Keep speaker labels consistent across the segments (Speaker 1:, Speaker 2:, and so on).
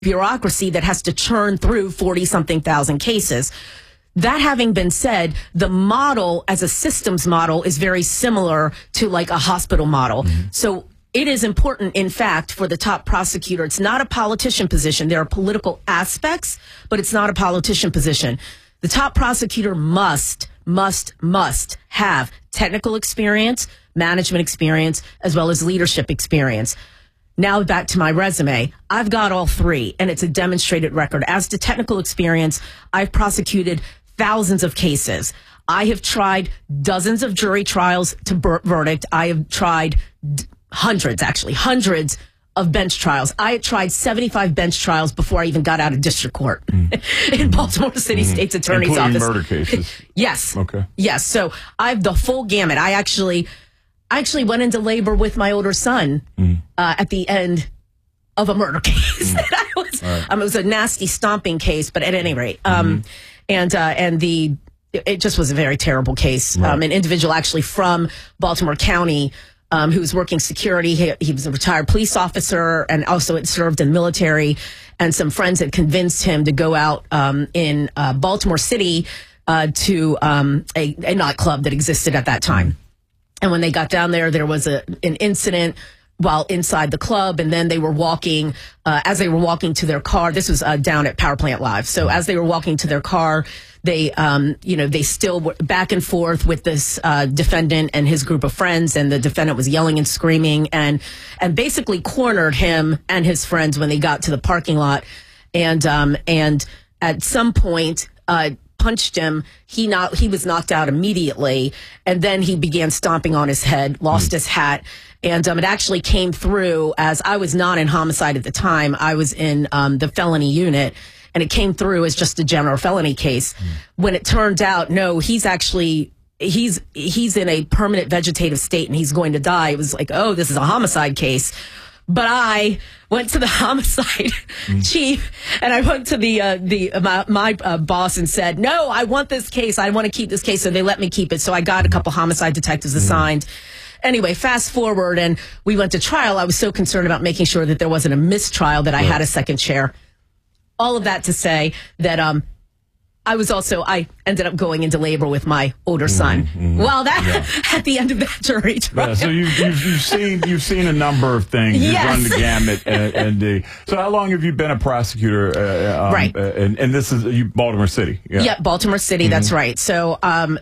Speaker 1: bureaucracy that has to churn through 40-something thousand cases. That having been said, the model as a systems model is very similar to like a hospital model. So it is important, in fact, for the top prosecutor. It's not a politician position. There are political aspects, but it's not a politician position. The top prosecutor must have technical experience, management experience, as well as leadership experience. Now back to my resume. I've got all three, and it's a demonstrated record. As to technical experience, I've prosecuted thousands of cases. I have tried dozens of jury trials to verdict. I have tried hundreds of bench trials. I had tried 75 bench trials before I even got out of district court in Baltimore City State's Attorney's
Speaker 2: Including
Speaker 1: Office.
Speaker 2: Murder cases.
Speaker 1: Yes.
Speaker 2: Okay.
Speaker 1: Yes. So I have the full gamut. I actually went into labor with my older son at the end of a murder case. It was a nasty stomping case, but at any rate, it just was a very terrible case. An individual actually from Baltimore County who was working security. He was a retired police officer and also had served in the military. And some friends had convinced him to go out in Baltimore City to a nightclub that existed at that time. And when they got down there, there was an incident while inside the club, and then they were walking, as they were walking to their car. This was down at Power Plant Live. So as they were walking to their car, they still were back and forth with this defendant and his group of friends, and the defendant was yelling and screaming and basically cornered him and his friends when they got to the parking lot, and at some point punched him. He was knocked out immediately, and then he began stomping on his head, lost his hat. And it actually came through as I was not in homicide at the time. I was in the felony unit, and it came through as just a general felony case. When it turned out, no, he's in a permanent vegetative state and he's going to die. It was like, oh, this is a homicide case. But I went to the homicide chief, and I went to my boss and said, no, I want this case. I want to keep this case. So they let me keep it. So I got a couple homicide detectives assigned. Anyway, fast forward, and we went to trial. I was so concerned about making sure that there wasn't a mistrial that I had a second chair. All of that to say that I ended up going into labor with my older son. Well, at the end of that jury trial.
Speaker 2: Yeah, so you've seen a number of things. You've run the gamut. So how long have you been a prosecutor?
Speaker 1: Right.
Speaker 2: And this is Baltimore City.
Speaker 1: Yeah, Baltimore City. That's right. So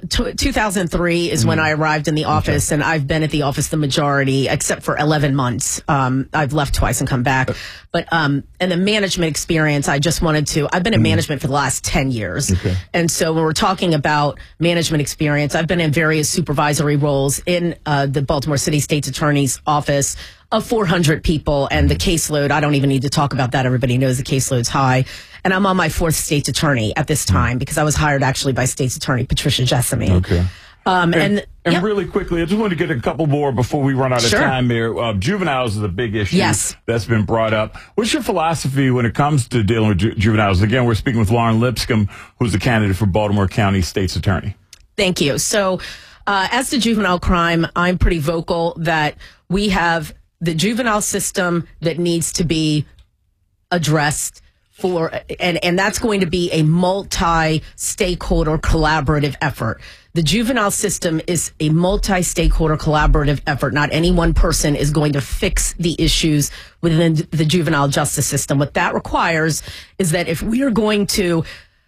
Speaker 1: 2003 is when I arrived in the office, and I've been at the office the majority, except for 11 months. I've left twice and come back. But and the management experience, I've been in management for the last 10 years.
Speaker 2: Okay.
Speaker 1: And so when we're talking about management experience, I've been in various supervisory roles in the Baltimore City State's Attorney's Office of 400 people. And the caseload, I don't even need to talk about that. Everybody knows the caseload's high. And I'm on my fourth state's attorney at this time because I was hired actually by State's Attorney Patricia Jessamy.
Speaker 2: Okay. And really quickly, I just want to get a couple more before we run out of time here. Juveniles is a big issue that's been brought up. What's your philosophy when it comes to dealing with juveniles? Again, we're speaking with Lauren Lipscomb, who's the candidate for Baltimore County State's Attorney.
Speaker 1: Thank you. So as to juvenile crime, I'm pretty vocal that we have the juvenile system that needs to be addressed and that's going to be a multi-stakeholder collaborative effort. The juvenile system is a multi-stakeholder collaborative effort. Not any one person is going to fix the issues within the juvenile justice system. What that requires is that if we are going to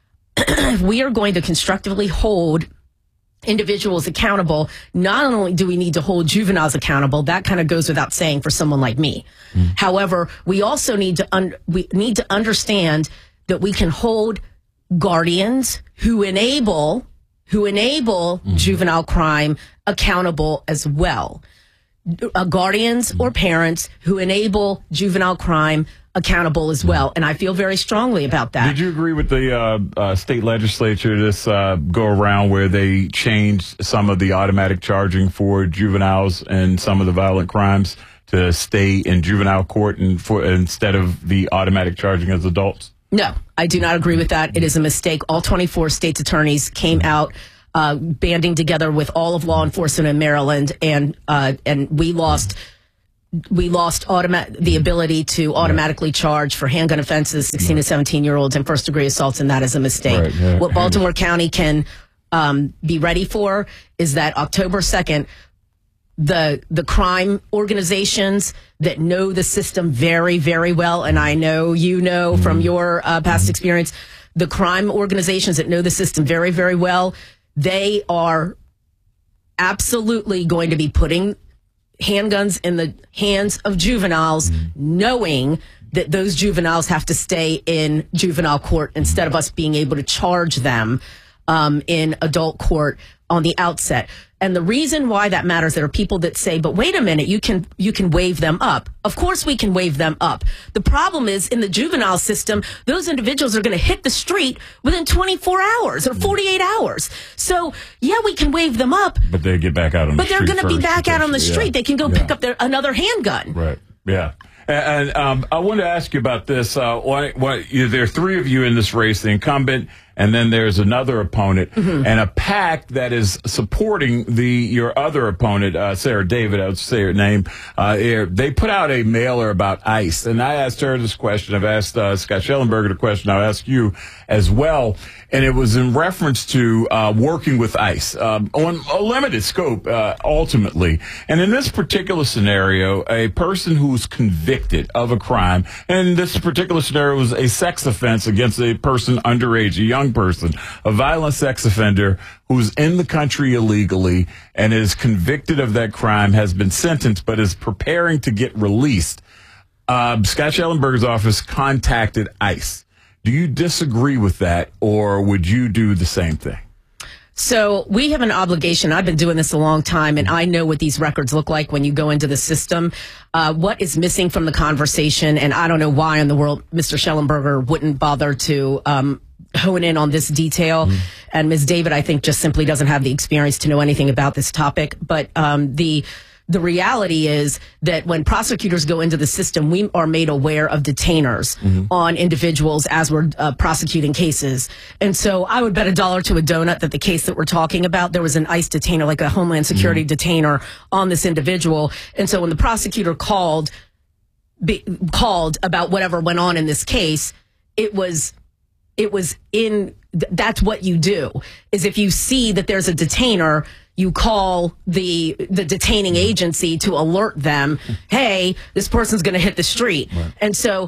Speaker 1: constructively hold individuals accountable, not only do we need to hold juveniles accountable, that kind of goes without saying for someone like me. However, we also need to understand that we can hold guardians who enable juvenile crime accountable as well. Guardians or parents who enable juvenile crime accountable as well. And I feel very strongly about that.
Speaker 2: Did you agree with the state legislature this go around where they changed some of the automatic charging for juveniles and some of the violent crimes to stay in juvenile court instead of the automatic charging as adults?
Speaker 1: No, I do not agree with that. It is a mistake. All 24 state's attorneys came out banding together with all of law enforcement in Maryland, and we lost we lost the ability to automatically charge for handgun offenses, 16 to 17-year-olds, and first-degree assaults, and that is a mistake. What Baltimore County can be ready for is that October 2nd, the crime organizations that know the system very, very well, and I know you know from your past experience, the crime organizations that know the system very, very well, they are absolutely going to be putting handguns in the hands of juveniles, knowing that those juveniles have to stay in juvenile court instead of us being able to charge them in adult court on the outset. And the reason why that matters, there are people that say, but wait a minute, you can waive them up. Of course we can waive them up. The problem is in the juvenile system, those individuals are going to hit the street within 24 hours or 48 hours. So yeah, we can waive them up.
Speaker 2: But they get back out on the street.
Speaker 1: But they're going to be back out on the street. They can go pick up another handgun.
Speaker 2: Right. Yeah. And I wanted to ask you about this. There are three of you in this race, the incumbent, and then there's another opponent, and a PAC that is supporting your other opponent, Sarah David, I would say her name. They put out a mailer about ICE, and I asked her this question. I've asked Scott Shellenberger the question. I'll ask you as well. And it was in reference to working with ICE on a limited scope, ultimately. And in this particular scenario, a person who's convicted of a crime, and this particular scenario was a sex offense against a person underage, a young person, a violent sex offender who's in the country illegally and is convicted of that crime, has been sentenced, but is preparing to get released. Scott Shellenberger's office contacted ICE. Do you disagree with that, or would you do the same thing?
Speaker 1: So we have an obligation. I've been doing this a long time, and I know what these records look like when you go into the system. What is missing from the conversation, and I don't know why in the world Mr. Shellenberger wouldn't bother to hone in on this detail. And Ms. David, I think, just simply doesn't have the experience to know anything about this topic. But the reality is that when prosecutors go into the system, we are made aware of detainers on individuals as we're prosecuting cases. And so I would bet $1 to a donut that the case that we're talking about, there was an ICE detainer, like a Homeland Security detainer on this individual. And so when the prosecutor called about whatever went on in this case, that's what you do, is if you see that there's a detainer, you call the detaining agency to alert them, hey, this person's going to hit the street. Right. And so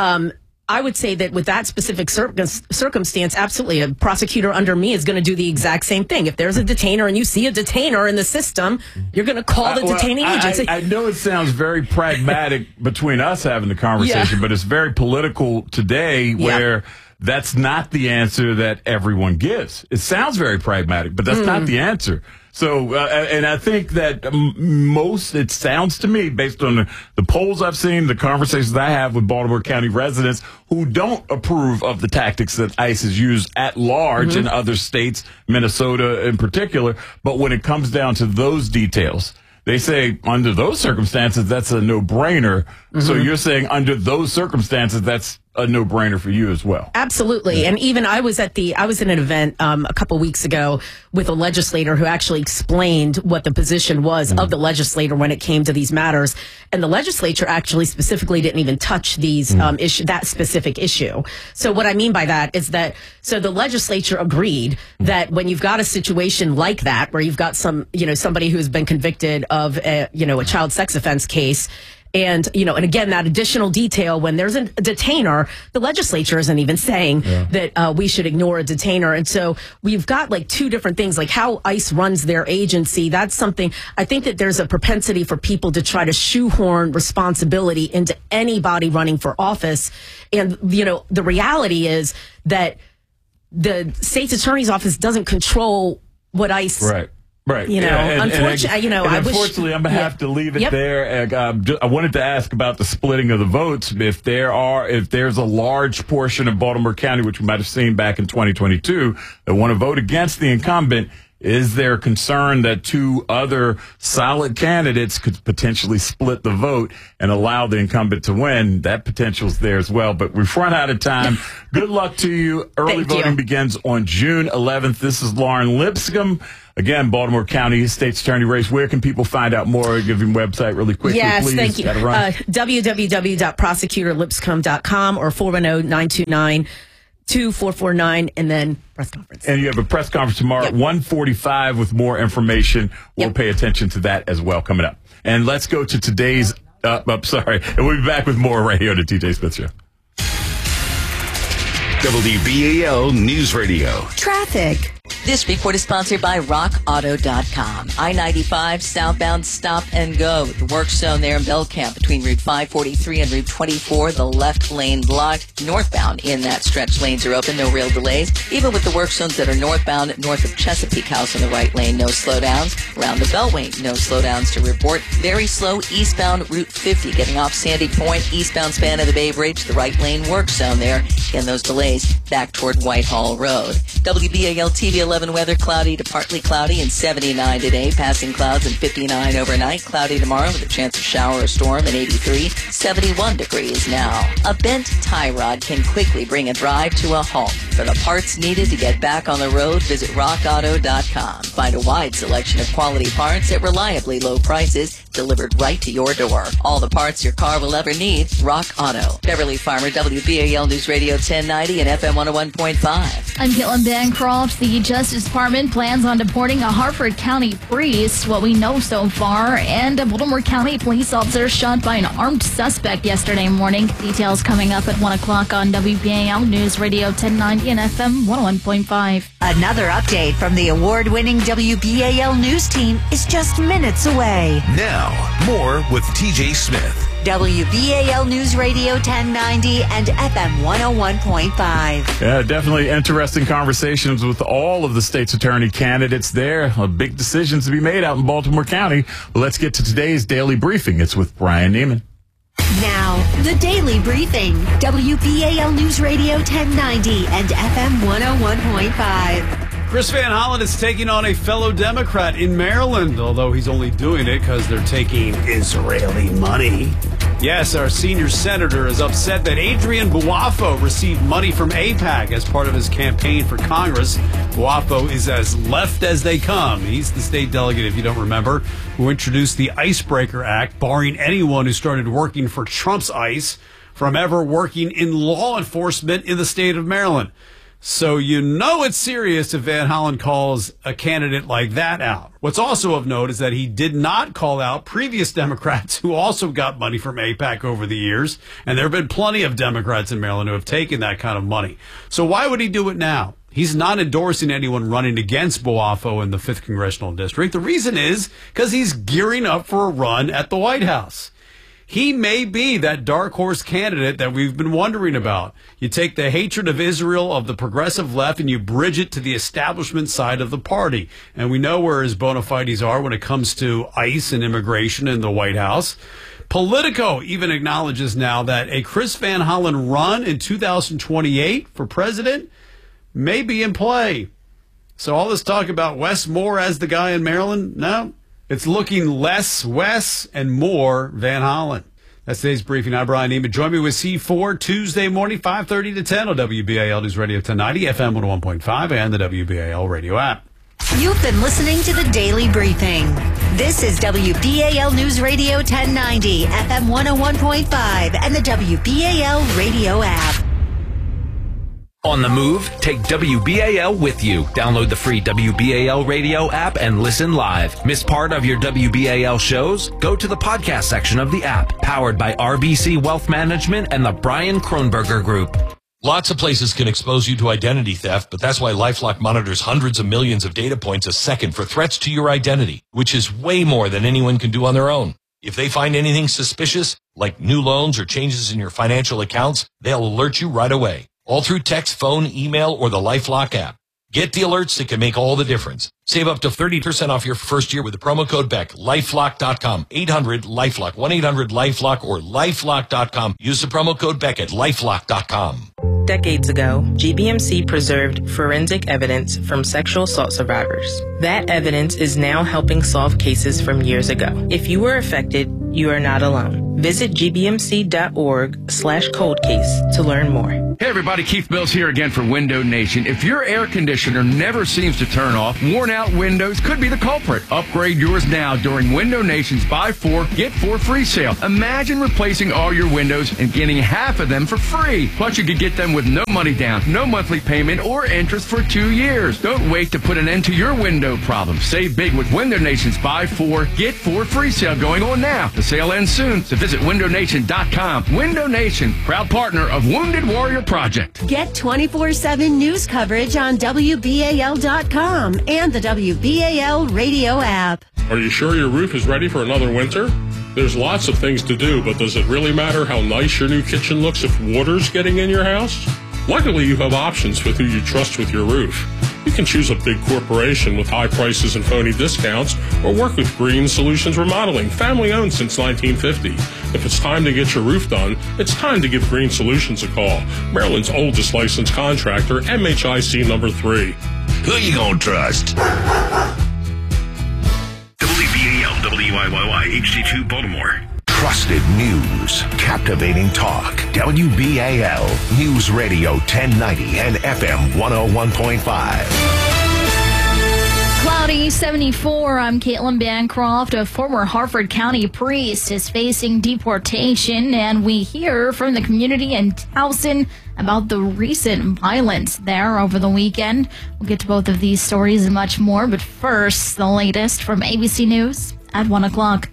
Speaker 1: I would say that with that specific circumstance, absolutely, a prosecutor under me is going to do the exact same thing. If there's a detainer and you see a detainer in the system, you're going to call the detaining agency.
Speaker 2: I know it sounds very pragmatic between us having the conversation, but it's very political today where that's not the answer that everyone gives. It sounds very pragmatic, but that's not the answer. So, and I think that it sounds to me, based on the polls I've seen, the conversations I have with Baltimore County residents who don't approve of the tactics that ICE has used at large in other states, Minnesota in particular. But when it comes down to those details, they say under those circumstances, that's a no-brainer. So you're saying under those circumstances, that's a no-brainer for you as well.
Speaker 1: Absolutely. Yeah. And even I was in an event a couple weeks ago with a legislator who actually explained what the position was of the legislator when it came to these matters. And the legislature actually specifically didn't even touch these that specific issue. So what I mean by that is that the legislature agreed that when you've got a situation like that, where you've got somebody who's been convicted of a child sex offense case, and again, that additional detail, when there's a detainer, the legislature isn't even saying that we should ignore a detainer. And so we've got like two different things, like how ICE runs their agency. That's something, I think that there's a propensity for people to try to shoehorn responsibility into anybody running for office. And, the reality is that the state's attorney's office doesn't control what ICE
Speaker 2: Right.
Speaker 1: Unfortunately,
Speaker 2: unfortunately, I'm going to have to leave it there. I wanted to ask about the splitting of the votes. If there's a large portion of Baltimore County, which we might have seen back in 2022, that want to vote against the incumbent, Is there concern that two other solid candidates could potentially split the vote and allow the incumbent to win? That potential's there as well. But we've run out of time. Good luck to you. Early voting begins on June 11th. This is Lauren Lipscomb. Again, Baltimore County State's Attorney race. Where can people find out more? Give your website really quickly,
Speaker 1: yes,
Speaker 2: please.
Speaker 1: Thank you. www.prosecutorlipscomb.com or 410-929-2449, and then press conference.
Speaker 2: And you have a press conference tomorrow at 1:45 with more information. We'll pay attention to that as well coming up. And let's go to today's, and we'll be back with more right here on the TJ Smith Show.
Speaker 3: WBAL News Radio.
Speaker 4: Traffic. This report is sponsored by RockAuto.com. I-95 southbound stop and go. The work zone there in Belcamp between Route 543 and Route 24. The left lane blocked. Northbound in that stretch, lanes are open. No real delays. Even with the work zones that are northbound, north of Chesapeake House in the right lane, no slowdowns. Around the Beltway, no slowdowns to report. Very slow eastbound Route 50 getting off Sandy Point. Eastbound span of the Bay Bridge, the right lane work zone there. Again, those delays back toward Whitehall Road. WBAL TV 11 weather, cloudy to partly cloudy and 79 today, passing clouds and 59 overnight. Cloudy tomorrow with a chance of shower or storm and 83, 71 degrees now. A bent tie rod can quickly bring a drive to a halt. For the parts needed to get back on the road, visit rockauto.com. Find a wide selection of quality parts at reliably low prices delivered right to your door. All the parts your car will ever need, Rock Auto. Beverly Farmer, WBAL News Radio 1090 and FM 101.5.
Speaker 5: I'm Caitlin Bancroft. The Justice Department plans on deporting a Harford County priest, what we know so far, and a Baltimore County police officer shot by an armed suspect yesterday morning. Details coming up at 1 o'clock on WBAL News Radio 1090 and FM 101.5.
Speaker 4: Another update from the award-winning WBAL News team is just minutes away.
Speaker 3: Now, more with TJ Smith.
Speaker 4: WBAL News Radio 1090 and FM 101.5.
Speaker 2: Yeah, definitely interesting conversations with all of the state's attorney candidates there. Big decisions to be made out in Baltimore County. Well, let's get to today's Daily Briefing. It's with Brian Neiman.
Speaker 4: Now, the Daily Briefing. WBAL News Radio 1090 and FM 101.5.
Speaker 6: Chris Van Hollen is taking on a fellow Democrat in Maryland, although he's only doing it because they're taking Israeli money. Yes, our senior senator is upset that Adrian Buafo received money from AIPAC as part of his campaign for Congress. Buafo is as left as they come. He's the state delegate, if you don't remember, who introduced the Icebreaker Act, barring anyone who started working for Trump's ICE from ever working in law enforcement in the state of Maryland. So you know it's serious if Van Hollen calls a candidate like that out. What's also of note is that he did not call out previous Democrats who also got money from AIPAC over the years, and there have been plenty of Democrats in Maryland who have taken that kind of money. So why would he do it now? He's not endorsing anyone running against Buafo in the 5th Congressional District. The reason is because he's gearing up for a run at the White House. He may be that dark horse candidate that we've been wondering about. You take the hatred of Israel of the progressive left and you bridge it to the establishment side of the party. And we know where his bona fides are when it comes to ICE and immigration in the White House. Politico even acknowledges now that a Chris Van Hollen run in 2028 for president may be in play. So all this talk about Wes Moore as the guy in Maryland, no. It's looking less Wes and more Van Hollen. That's today's briefing. I'm Brian Neiman. Join me with C4 Tuesday morning, 5:30 to 10 on WBAL News Radio 1090, FM 101.5, and the WBAL radio app.
Speaker 4: You've been listening to the Daily Briefing. This is WBAL News Radio 1090, FM 101.5, and the WBAL radio app.
Speaker 7: On the move, take WBAL with you. Download the free WBAL radio app and listen live. Miss part of your WBAL shows? Go to the podcast section of the app, powered by RBC Wealth Management and the Brian Kronberger Group.
Speaker 8: Lots of places can expose you to identity theft, but that's why LifeLock monitors hundreds of millions of data points a second for threats to your identity, which is way more than anyone can do on their own. If they find anything suspicious, like new loans or changes in your financial accounts, they'll alert you right away. All through text, phone, email, or the LifeLock app. Get the alerts that can make all the difference. Save up to 30% off your first year with the promo code BECK. LifeLock.com. 800-LifeLock. 1-800-LifeLock or LifeLock.com. Use the promo code BECK at LifeLock.com.
Speaker 9: Decades ago, GBMC preserved forensic evidence from sexual assault survivors. That evidence is now helping solve cases from years ago. If you were affected, you are not alone. Visit gbmc.org/coldcase to learn more.
Speaker 10: Hey everybody, Keith Mills here again for Window Nation. If your air conditioner never seems to turn off, worn out windows could be the culprit. Upgrade yours now during Window Nation's Buy 4, Get 4 free sale. Imagine replacing all your windows and getting half of them for free. Plus you could get them with no money down, no monthly payment, or interest for 2 years. Don't wait to put an end to your window problem. Save big with Window Nation's Buy 4, Get 4 free sale going on now. The sale ends soon, so visit windownation.com. Window Nation, proud partner of Wounded Warrior Project.
Speaker 11: Get 24/7 news coverage on WBAL.com and the WBAL radio app.
Speaker 12: Are you sure your roof is ready for another winter? There's lots of things to do, but does it really matter how nice your new kitchen looks if water's getting in your house? Luckily, you have options with who you trust with your roof. You can choose a big corporation with high prices and phony discounts, or work with Green Solutions Remodeling, family owned since 1950. If it's time to get your roof done, it's time to give Green Solutions a call. Maryland's oldest licensed contractor, MHIC number 3.
Speaker 3: Who you gonna trust? WBAL, WIYY, HD2 Baltimore. Trusted news, captivating talk. WBAL News Radio 1090 and FM 101.5.
Speaker 5: Cloudy 74. I'm Caitlin Bancroft. A former Harford County priest is facing deportation, and we hear from the community in Towson about the recent violence there over the weekend. We'll get to both of these stories and much more, but first, the latest from ABC News at 1 o'clock.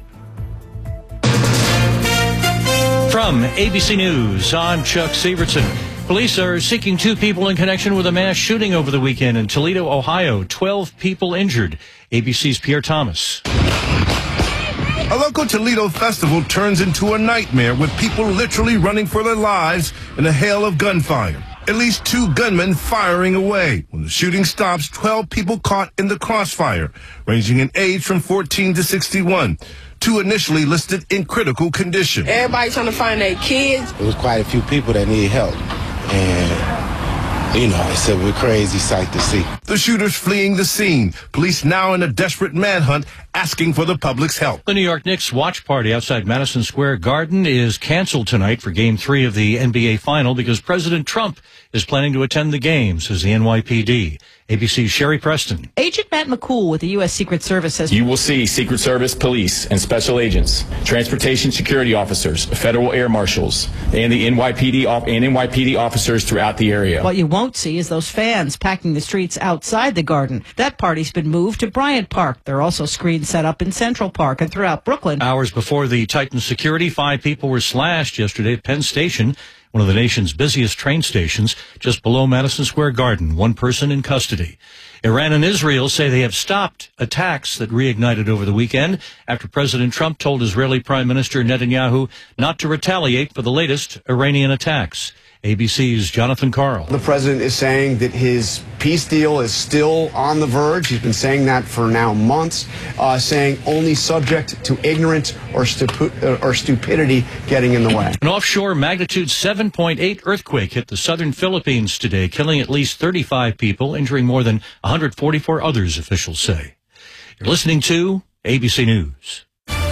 Speaker 13: From ABC News, I'm Chuck Severson. Police are seeking 2 people in connection with a mass shooting over the weekend in Toledo, Ohio. 12 people injured. ABC's Pierre Thomas.
Speaker 14: A local Toledo festival turns into a nightmare with people literally running for their lives in a hail of gunfire. At least 2 gunmen firing away. When the shooting stops, 12 people caught in the crossfire, ranging in age from 14 to 61. 2 initially listed in critical condition.
Speaker 15: Everybody trying to find their kids.
Speaker 16: There was quite a few people that needed help. And, it's a crazy sight to see.
Speaker 14: The shooters fleeing the scene. Police now in a desperate manhunt asking for the public's help.
Speaker 13: The New York Knicks watch party outside Madison Square Garden is canceled tonight for Game 3 of the NBA Final because President Trump is planning to attend the game, says the NYPD. ABC's Sherry Preston.
Speaker 17: Agent Matt McCool with the U.S. Secret Service says
Speaker 18: you will see Secret Service, police, and special agents, transportation security officers, federal air marshals, and the NYPD officers throughout the area.
Speaker 17: What you won't see is those fans packing the streets outside the garden. That party's been moved to Bryant Park. There are also screens set up in Central Park and throughout Brooklyn.
Speaker 13: Hours before the tightened security, 5 people were slashed yesterday at Penn Station, one of the nation's busiest train stations, just below Madison Square Garden. 1 person in custody. Iran and Israel say they have stopped attacks that reignited over the weekend after President Trump told Israeli Prime Minister Netanyahu not to retaliate for the latest Iranian attacks. ABC's Jonathan Carl.
Speaker 19: The president is saying that his peace deal is still on the verge. He's been saying that for now months, saying only subject to ignorance or stupidity getting in the way.
Speaker 13: An offshore magnitude 7.8 earthquake hit the southern Philippines today, killing at least 35 people, injuring more than 144 others, officials say. You're listening to ABC News.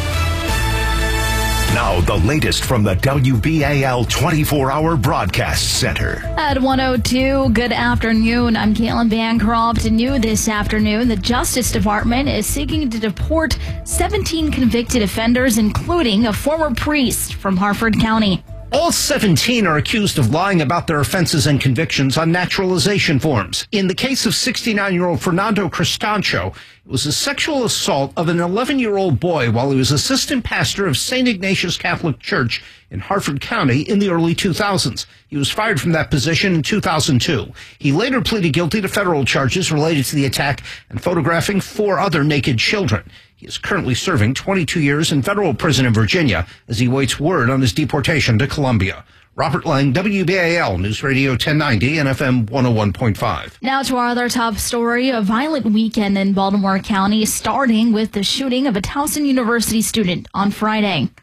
Speaker 3: Now, the latest from the WBAL 24-hour broadcast center.
Speaker 5: At 1:02, good afternoon. I'm Caitlin Bancroft. New this afternoon, the Justice Department is seeking to deport 17 convicted offenders, including a former priest from Harford County.
Speaker 20: All 17 are accused of lying about their offenses and convictions on naturalization forms. In the case of 69-year-old Fernando Cristancho, it was a sexual assault of an 11-year-old boy while he was assistant pastor of St. Ignatius Catholic Church in Harford County in the early 2000s. He was fired from that position in 2002. He later pleaded guilty to federal charges related to the attack and photographing 4 other naked children. He is currently serving 22 years in federal prison in Virginia as he waits word on his deportation to Colombia. Robert Lang, WBAL News Radio 1090 and FM 101.5.
Speaker 5: Now to our other top story, a violent weekend in Baltimore County, starting with the shooting of a Towson University student on Friday.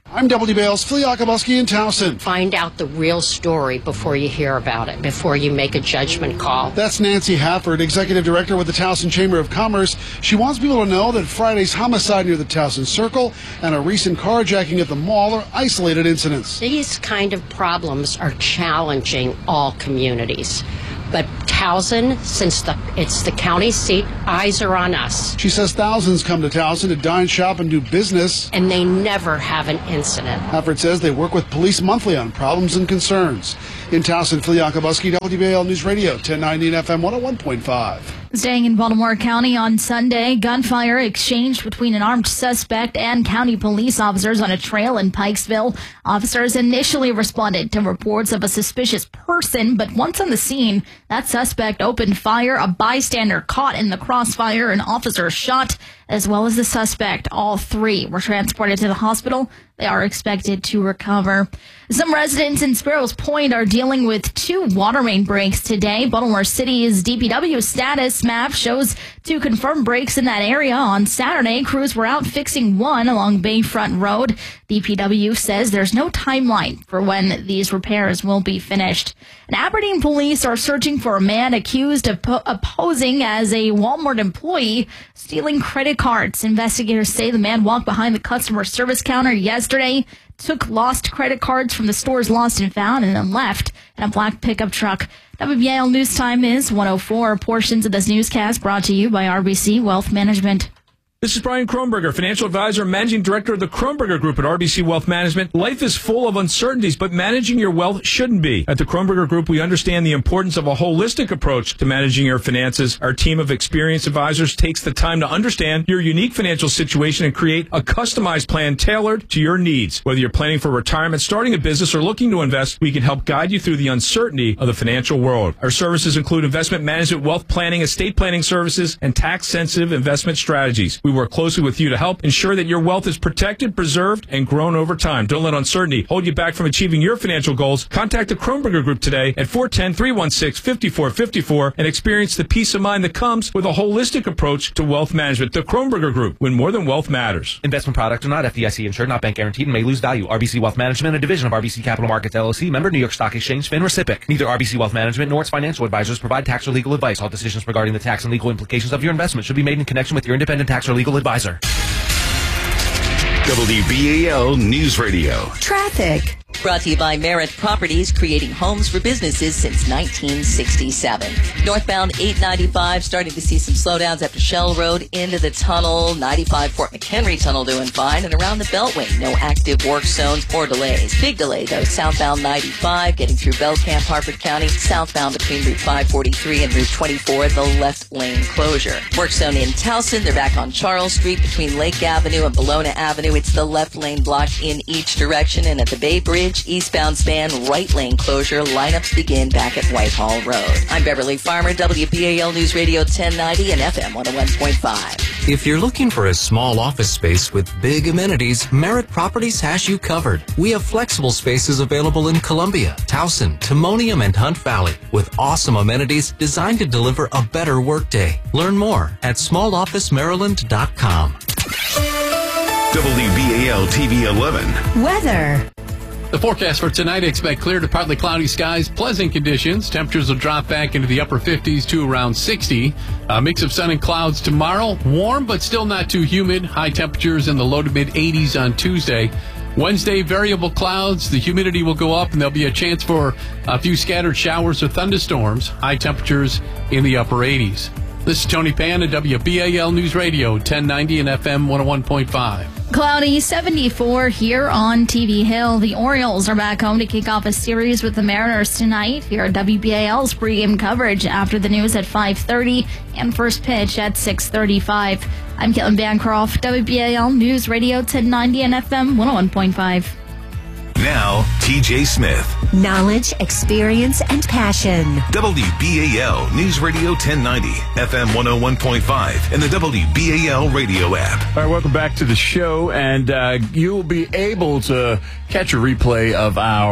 Speaker 21: I'm WBAL's Phil Yakubuski in Towson.
Speaker 22: Find out the real story before you hear about it, before you make a judgment call.
Speaker 21: That's Nancy Hafford, Executive Director with the Towson Chamber of Commerce. She wants people to know that Friday's homicide near the Towson Circle and a recent carjacking at the mall are isolated incidents.
Speaker 22: These kind of problems are challenging all communities. But Towson, since it's the county seat, eyes are on us.
Speaker 21: She says thousands come to Towson to dine, shop, and do business.
Speaker 22: And they never have an incident.
Speaker 21: Hafford says they work with police monthly on problems and concerns. In Towson, Phil Yakubuski, WBAL News Radio, 1090 and FM 101.5.
Speaker 5: Staying in Baltimore County on Sunday, gunfire exchanged between an armed suspect and county police officers on a trail in Pikesville. Officers initially responded to reports of a suspicious person, but once on the scene, that suspect opened fire. A bystander caught in the crossfire, an officer shot, as well as the suspect. All three were transported to the hospital. They are expected to recover. Some residents in Sparrows Point are dealing with 2 water main breaks today. Baltimore City's DPW status map shows 2 confirmed breaks in that area. On Saturday, crews were out fixing one along Bayfront Road. DPW says there's no timeline for when these repairs will be finished. And Aberdeen police are searching for a man accused of posing as a Walmart employee, stealing credit cards. Investigators say the man walked behind the customer service counter yesterday, took lost credit cards from the store's lost and found, and then left in a black pickup truck. WBAL News Time is 1:04. Portions of this newscast brought to you by RBC Wealth Management.
Speaker 7: This is Brian Kronberger, financial advisor and managing director of the Kronberger Group at RBC Wealth Management. Life is full of uncertainties, but managing your wealth shouldn't be. At the Kronberger Group, we understand the importance of a holistic approach to managing your finances. Our team of experienced advisors takes the time to understand your unique financial situation and create a customized plan tailored to your needs. Whether you're planning for retirement, starting a business, or looking to invest, we can help guide you through the uncertainty of the financial world. Our services include investment management, wealth planning, estate planning services, and tax-sensitive investment strategies. We work closely with you to help ensure that your wealth is protected, preserved, and grown over time. Don't let uncertainty hold you back from achieving your financial goals. Contact the Kronberger Group today at 410-316-5454 and experience the peace of mind that comes with a holistic approach to wealth management. The Kronberger Group, when more than wealth matters.
Speaker 23: Investment products are not FDIC insured, not bank guaranteed, and may lose value. RBC Wealth Management, a division of RBC Capital Markets LLC, member New York Stock Exchange, FINRA SIPC. Neither RBC Wealth Management nor its financial advisors provide tax or legal advice. All decisions regarding the tax and legal implications of your investment should be made in connection with your independent tax or legal advisor.
Speaker 3: WBAL News Radio.
Speaker 11: Traffic.
Speaker 4: Brought to you by Merritt Properties, creating homes for businesses since 1967. Northbound 895, starting to see some slowdowns after Shell Road into the tunnel. 95 Fort McHenry Tunnel doing fine. And around the Beltway, no active work zones or delays. Big delay, though, southbound 95, getting through Belcamp, Harford County. Southbound between Route 543 and Route 24, the left lane closure. Work zone in Towson, they're back on Charles Street between Lake Avenue and Bologna Avenue. It's the left lane blocked in each direction. And at the Bay Bridge, eastbound span, right lane closure. Lineups begin back at Whitehall Road. I'm Beverly Farmer, WBAL News Radio 1090 and FM 101.5.
Speaker 24: If you're looking for a small office space with big amenities, Merritt Properties has you covered. We have flexible spaces available in Columbia, Towson, Timonium, and Hunt Valley with awesome amenities designed to deliver a better workday. Learn more at smallofficemaryland.com.
Speaker 3: WBAL TV 11.
Speaker 11: Weather.
Speaker 25: The forecast for tonight, expect clear to partly cloudy skies, pleasant conditions. Temperatures will drop back into the upper 50s to around 60. A mix of sun and clouds tomorrow. Warm, but still not too humid. High temperatures in the low to mid 80s on Tuesday. Wednesday, variable clouds. The humidity will go up, and there'll be a chance for a few scattered showers or thunderstorms. High temperatures in the upper 80s. This is Tony Pan at WBAL News Radio, 1090 and FM 101.5.
Speaker 5: Cloudy, 74 here on TV Hill. The Orioles are back home to kick off a series with the Mariners tonight. Here at WBAL's pregame coverage after the news at 5:30 and first pitch at 6:35. I'm Caitlin Bancroft, WBAL News Radio 1090 and FM 101.5.
Speaker 3: Now, TJ Smith.
Speaker 11: Knowledge, experience, and passion.
Speaker 3: WBAL News Radio 1090, FM 101.5, and the WBAL radio app.
Speaker 2: All right, welcome back to the show, and you'll be able to catch a replay of our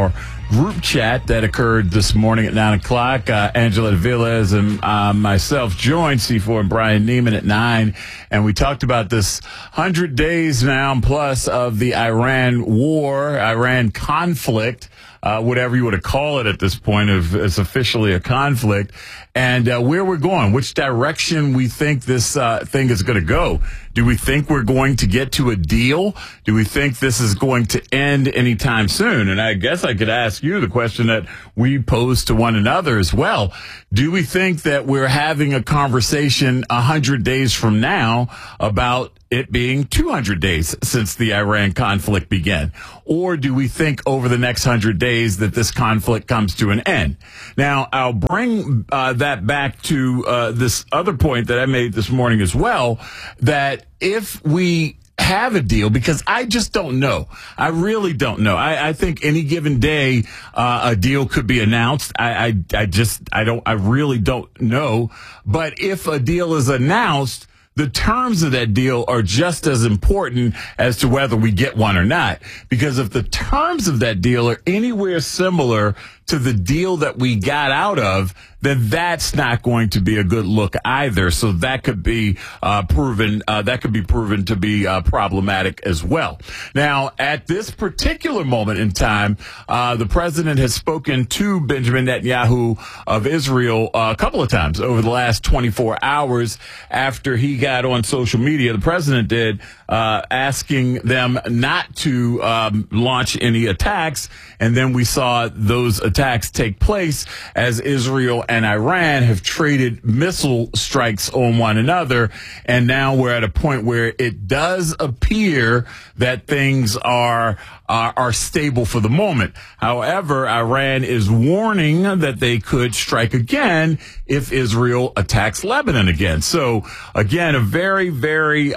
Speaker 2: group chat that occurred this morning at 9 o'clock. Angela Villas and myself joined C4 and Brian Neiman at 9, and we talked about this 100 days now plus of the Iran war, Iran conflict, whatever you want to call it at this point. It's officially a conflict, and where we're going, which direction we think this thing is going to go. Do we think we're going to get to a deal? Do we think this is going to end anytime soon? And I guess I could ask you the question that we pose to one another as well. Do we think that we're having a conversation 100 days from now about it being 200 days since the Iran conflict began? Or do we think over the next 100 days that this conflict comes to an end? Now, I'll bring that back to this other point that I made this morning as well, that if we have a deal, because I just don't know. I really don't know. I think any given day a deal could be announced. I really don't know. But if a deal is announced, the terms of that deal are just as important as to whether we get one or not. Because if the terms of that deal are anywhere similar to the deal that we got out of, then that's not going to be a good look either. So that could be proven to be problematic as well. Now, at this particular moment in time, the president has spoken to Benjamin Netanyahu of Israel a couple of times over the last 24 hours after he got on social media. The president did, asking them not to launch any attacks, and then we saw those attacks take place as Israel and Iran have traded missile strikes on one another, and now we're at a point where it does appear that things are stable for the moment. However, Iran is warning that they could strike again if Israel attacks Lebanon again. So again, a very, very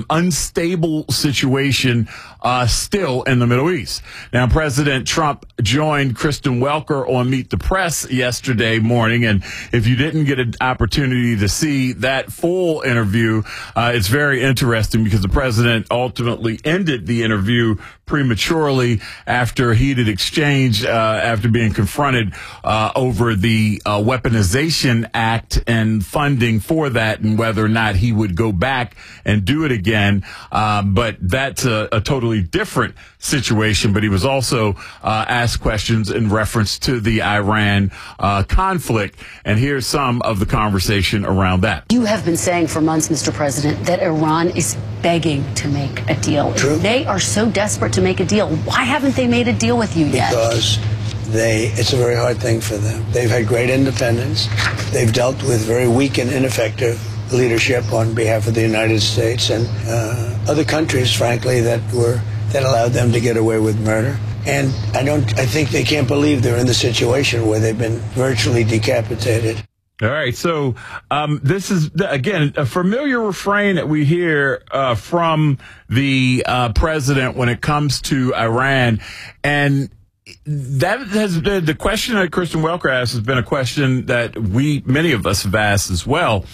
Speaker 2: unstable situation still in the Middle East. Now, President Trump joined Kristen Welker on Meet the Press yesterday morning, and if you didn't get an opportunity to see that full interview, it's very interesting because the president ultimately ended the interview prematurely after a heated exchange after being confronted over the Weaponization Act and funding for that and whether or not he would go back and do it again. But that's a totally different situation. But he was also asked questions in reference to the Iran conflict. And here's some of the conversation around that.
Speaker 1: You have been saying for months, Mr. President, that Iran is begging to make a deal. True. They are so desperate to make a deal. Why haven't they made a deal with you yet?
Speaker 6: Because it's a very hard thing for them. They've had great independence. They've dealt with very weak and ineffective leadership on behalf of the United States and other countries, frankly, that allowed them to get away with murder. And I think they can't believe they're in the situation where they've been virtually decapitated.
Speaker 2: All right. So this is, again, a familiar refrain that we hear from the president when it comes to Iran. And that has been the question that Kristen Welker asked has been a question that many of us have asked as well.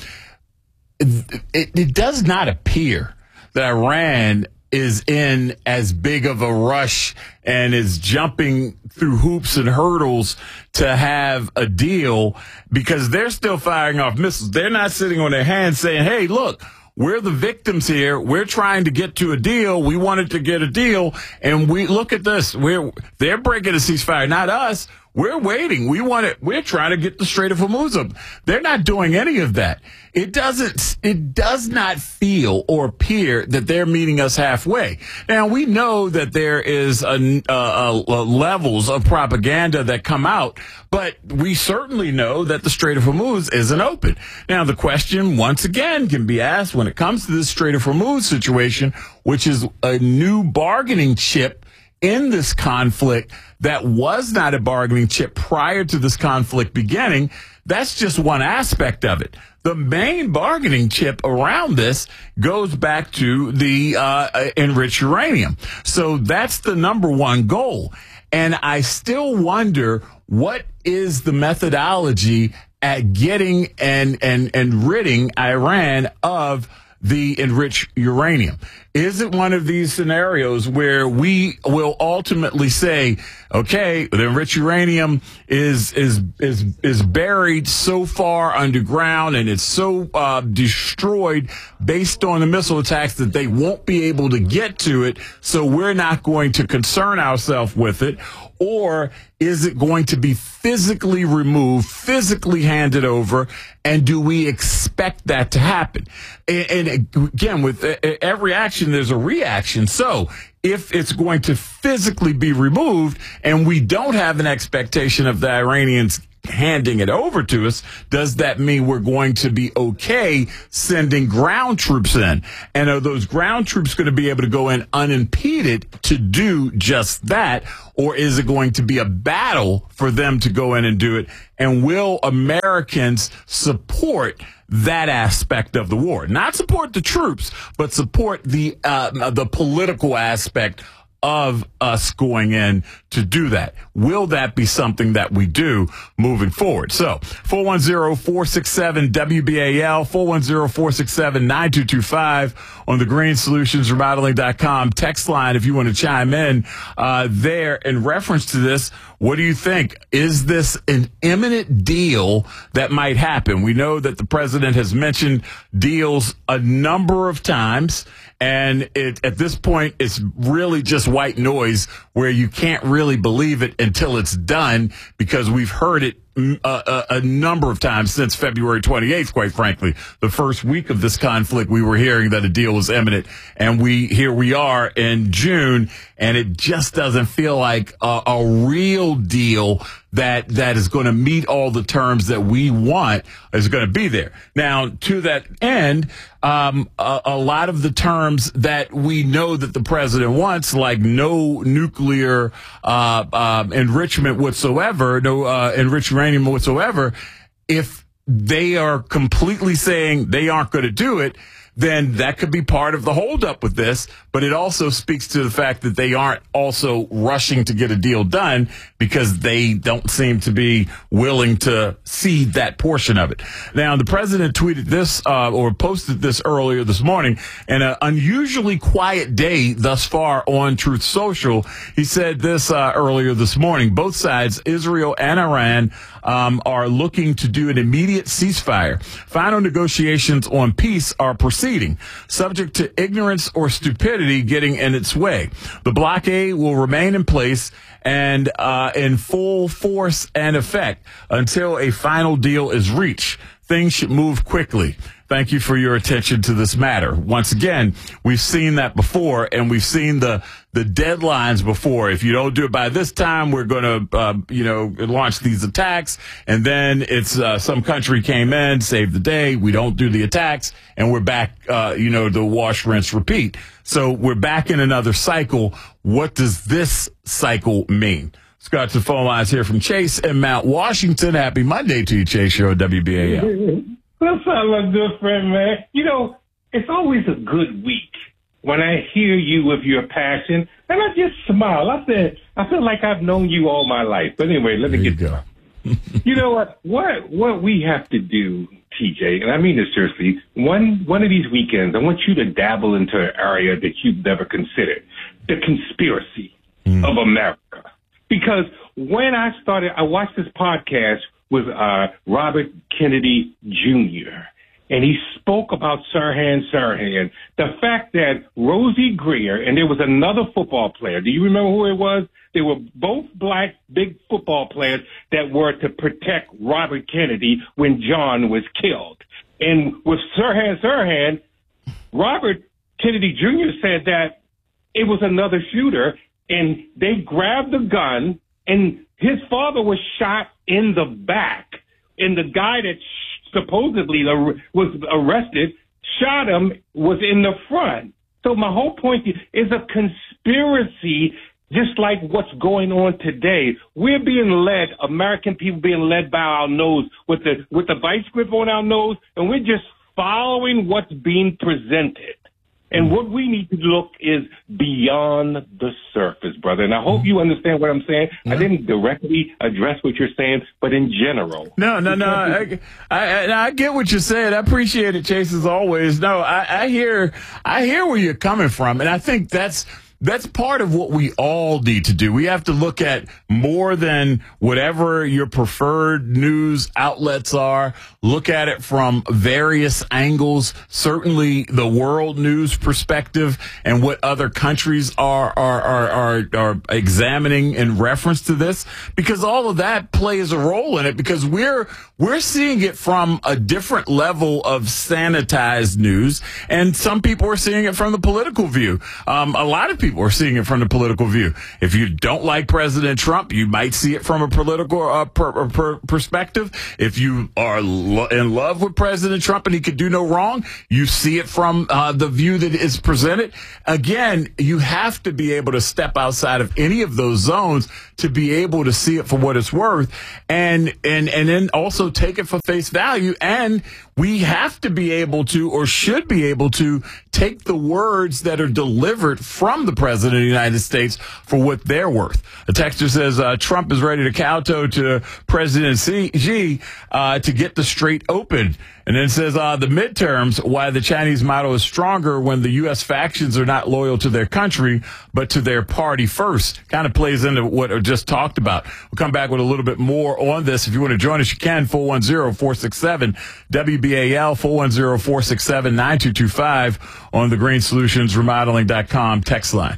Speaker 2: It does not appear that Iran is in as big of a rush and is jumping through hoops and hurdles to have a deal because they're still firing off missiles. They're not sitting on their hands saying, hey, look, we're the victims here. We're trying to get to a deal. We wanted to get a deal. And we look at this. They're breaking a ceasefire, not us. We're waiting. We're trying to get the Strait of Hormuz up. They're not doing any of that. It does not feel or appear that they're meeting us halfway. Now, we know that there is levels of propaganda that come out, but we certainly know that the Strait of Hormuz isn't open. Now, the question, once again, can be asked when it comes to this Strait of Hormuz situation, which is a new bargaining chip in this conflict that was not a bargaining chip prior to this conflict beginning. That's just one aspect of it. The main bargaining chip around this goes back to the enriched uranium. So that's the number one goal. And I still wonder, what is the methodology at getting and ridding Iran of the enriched uranium? Is it one of these scenarios where we will ultimately say, okay, the enriched uranium is buried so far underground and it's so destroyed based on the missile attacks that they won't be able to get to it, so we're not going to concern ourselves with it? Or is it going to be physically removed, physically handed over, and do we expect that to happen? And again, with every action, there's a reaction. So if it's going to physically be removed and we don't have an expectation of the Iranians handing it over to us, does that mean we're going to be okay sending ground troops in? And are those ground troops going to be able to go in unimpeded to do just that? Or is it going to be a battle for them to go in and do it? And will Americans support that aspect of the war? Not support the troops, but support the political aspect of us going in to do that. Will that be something that we do moving forward? So 410-467-WBAL, 410-467-9225 on the greensolutionsremodeling.com text line if you want to chime in there in reference to this. What do you think? Is this an imminent deal that might happen? We know that the president has mentioned deals a number of times, and at this point, it's really just white noise where you can't really believe it until it's done, because we've heard it a number of times since February 28th, quite frankly. The first week of this conflict, we were hearing that a deal was imminent, and here we are in June, and it just doesn't feel like a real deal that is going to meet all the terms that we want is going to be there. Now, to that end, a lot of the terms that we know that the president wants, like no nuclear enrichment whatsoever, no enriched uranium whatsoever, if they are completely saying they aren't going to do it, then that could be part of the holdup with this. But it also speaks to the fact that they aren't also rushing to get a deal done because they don't seem to be willing to cede that portion of it. Now, the president tweeted this or posted this earlier this morning, and an unusually quiet day thus far on Truth Social. He said this earlier this morning. Both sides, Israel and Iran, are looking to do an immediate ceasefire. Final negotiations on peace are proceeding, subject to ignorance or stupidity getting in its way. The blockade will remain in place and in full force and effect until a final deal is reached. Things should move quickly. Thank you for your attention to this matter. Once again, we've seen that before, and we've seen the deadlines before. If you don't do it by this time, we're going to, launch these attacks. And then it's some country came in, saved the day. We don't do the attacks, and we're back, the wash, rinse, repeat. So we're back in another cycle. What does this cycle mean? Let's go to the phone lines here from Chase in Mount Washington. Happy Monday to you, Chase. You're on WBAL.
Speaker 8: What's up, my good friend, man? It's always a good week when I hear you with your passion, and I just smile. I feel like I've known you all my life. But anyway, let me get going. You know what? What we have to do, TJ, and I mean this seriously, one of these weekends, I want you to dabble into an area that you've never considered, the conspiracy of America. Because when I watched this podcast with Robert Kennedy Jr., and he spoke about Sirhan. The fact that Rosie Greer, and there was another football player. Do you remember who it was? They were both black, big football players that were to protect Robert Kennedy when John was killed. And with Sirhan, Robert Kennedy Jr. said that it was another shooter, and they grabbed the gun, and his father was shot in the back, and the guy that supposedly was arrested shot him was in the front. So my whole point is a conspiracy, just like what's going on today. We're being led, American people being led by our nose with the vice grip on our nose, and we're just following what's being presented. And what we need to look is beyond the surface, brother. And I hope you understand what I'm saying. I didn't directly address what you're saying, but in general.
Speaker 2: No. I get what you're saying. I appreciate it, Chase, as always. No, I hear where you're coming from. And I think that's part of what we all need to do. We have to look at more than whatever your preferred news outlets are. Look at it from various angles, certainly the world news perspective and what other countries are examining in reference to this, because all of that plays a role in it, because we're seeing it from a different level of sanitized news, and some people are seeing it from the political view. A lot of people are seeing it from the political view. If you don't like President Trump, you might see it from a political perspective. If you are in love with President Trump and he could do no wrong, you see it from the view that is presented. Again, you have to be able to step outside of any of those zones to be able to see it for what it's worth, and then also take it for face value. And we have to be able to, or should be able to, take the words that are delivered from the President of the United States for what they're worth. A texter says Trump is ready to kowtow to President Xi to get the Strait open. And then it says the midterms, why the Chinese model is stronger when the U.S. factions are not loyal to their country, but to their party first. Kind of plays into what I just talked about. We'll come back with a little bit more on this. If you want to join us, you can. 410-467-WBAL, 410-467-9225 on the GreenSolutionsRemodeling.com text line.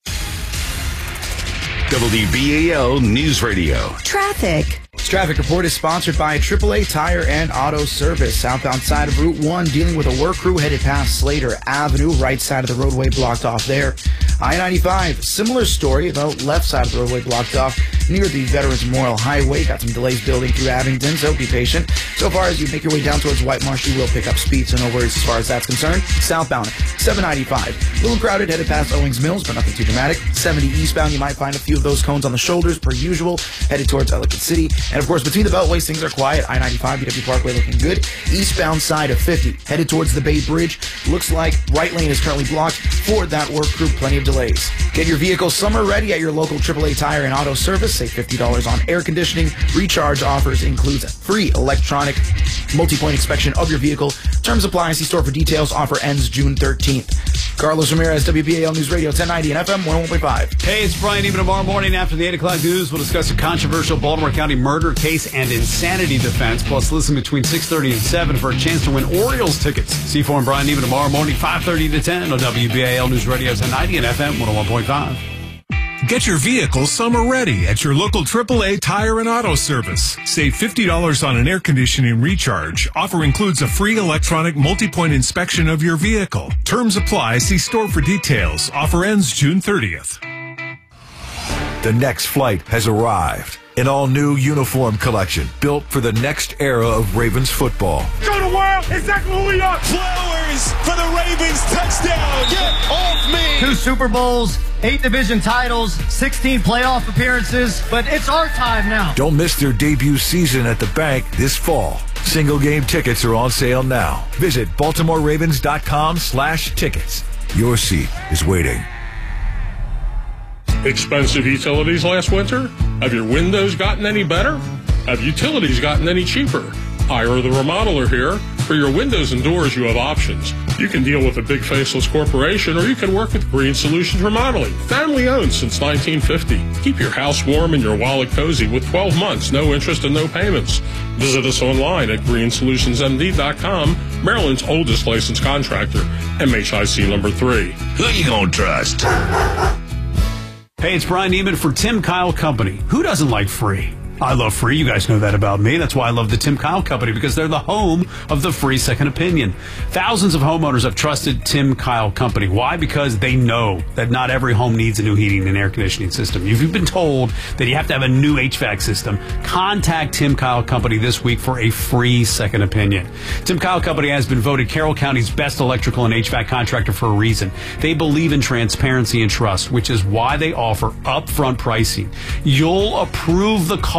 Speaker 3: WBAL News Radio.
Speaker 9: Traffic.
Speaker 10: This traffic report is sponsored by AAA Tire and Auto Service. Southbound side of Route 1 dealing with a work crew headed past Slater Avenue. Right side of the roadway blocked off there. I-95, similar story about left side of the roadway blocked off near the Veterans Memorial Highway. Got some delays building through Abington, so be patient. So far as you make your way down towards White Marsh, you will pick up speed, so no worries as far as that's concerned. Southbound, 795, a little crowded headed past Owings Mills, but nothing too dramatic. 70 eastbound, you might find a few of those cones on the shoulders per usual, headed towards Ellicott City. And of course, between the beltways, things are quiet. I-95, BW Parkway looking good. Eastbound side of 50, headed towards the Bay Bridge. Looks like right lane is currently blocked for that work crew. Plenty of delays. Get your vehicle summer ready at your local AAA Tire and Auto Service. Save $50 on air conditioning. Recharge offers includes free electronic multi-point inspection of your vehicle. Terms apply. See store for details. Offer ends June 13th. Carlos Ramirez, WBAL News Radio 1090 and FM 101.5.
Speaker 12: Hey, it's Brian. Even tomorrow morning after the 8 o'clock news, we'll discuss a controversial Baltimore County murder case and insanity defense. Plus, listen between 6:30 and 7 for a chance to win Orioles tickets. C4 and Brian Even tomorrow morning, 5:30 to 10 on WBAL News Radio 1090 and FM 101.5.
Speaker 15: Get your vehicle summer ready at your local AAA Tire and Auto Service. Save $50 on an air conditioning recharge. Offer includes a free electronic multi-point inspection of your vehicle. Terms apply. See store for details. Offer ends June 30th.
Speaker 16: The next flight has arrived. An all-new uniform collection built for the next era of Ravens football.
Speaker 26: Show the world exactly who we are. Flowers for the Ravens touchdown. Get off me.
Speaker 27: 2 Super Bowls, 8 division titles, 16 playoff appearances, but it's our time now.
Speaker 16: Don't miss their debut season at the bank this fall. Single game tickets are on sale now. Visit BaltimoreRavens.com/tickets. Your seat is waiting.
Speaker 28: Expensive utilities last winter? Have your windows gotten any better? Have utilities gotten any cheaper? Ira the Remodeler here. For your windows and doors, you have options. You can deal with a big faceless corporation, or you can work with Green Solutions Remodeling. Family owned since 1950. Keep your house warm and your wallet cozy with 12 months, no interest and no payments. Visit us online at greensolutionsmd.com, Maryland's oldest licensed contractor, MHIC number 3.
Speaker 26: Who you gonna trust?
Speaker 12: Hey, it's Brian Neiman for Tim Kyle Company. Who doesn't like free? I love free. You guys know that about me. That's why I love the Tim Kyle Company, because they're the home of the free second opinion. Thousands of homeowners have trusted Tim Kyle Company. Why? Because they know that not every home needs a new heating and air conditioning system. If you've been told that you have to have a new HVAC system, contact Tim Kyle Company this week for a free second opinion. Tim Kyle Company has been voted Carroll County's best electrical and HVAC contractor for a reason. They believe in transparency and trust, which is why they offer upfront pricing. You'll approve the cost